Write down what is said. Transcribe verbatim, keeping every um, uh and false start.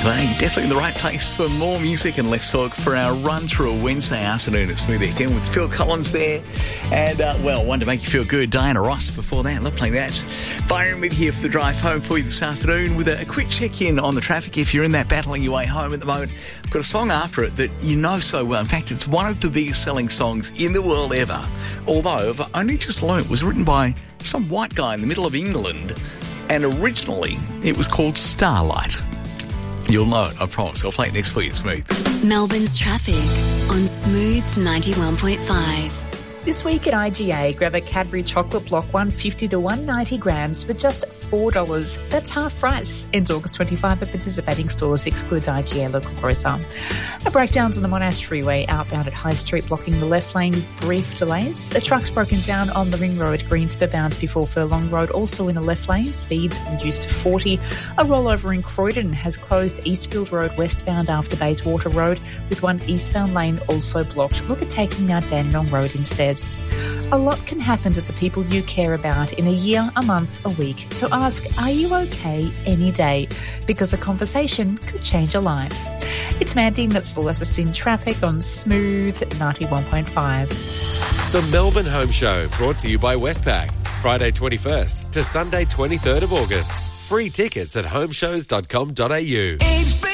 They definitely in the right place for more music and less talk for our run through a Wednesday afternoon at Smooth F M with Phil Collins there. And, uh, well, one to make you feel good, Diana Ross before that. Love playing that. Byron Mid here for the drive home for you this afternoon with a, a quick check-in on the traffic. If you're in that battling your way home at the moment, I've got a song after it that you know so well. In fact, it's one of the biggest selling songs in the world ever. Although, I've only just learned it was written by some white guy in the middle of England, and originally it was called Starlight. You'll know it, I promise. I'll play it next week. It's Smooth. Melbourne's traffic on Smooth ninety-one point five. This week at I G A, grab a Cadbury chocolate block one hundred fifty to one hundred ninety grams for just four dollars. That's half price. Ends August twenty-fifth at participating stores, excludes I G A local grocer. A breakdowns on the Monash Freeway outbound at High Street, blocking the left lane with brief delays. A truck's broken down on the Ring Road, Greensborough bound before Furlong Road, also in the left lane, speeds reduced to forty. A rollover in Croydon has closed Eastfield Road westbound after Bayswater Road, with one eastbound lane also blocked. Look at taking out Dandenong Road instead. A lot can happen to the people you care about in a year, a month, a week. So ask, are you okay any day? Because a conversation could change a life. It's Mandy, that's the latest in traffic on Smooth ninety-one point five. The Melbourne Home Show, brought to you by Westpac. Friday twenty-first to Sunday twenty-third of August. Free tickets at homeshows dot com dot a u.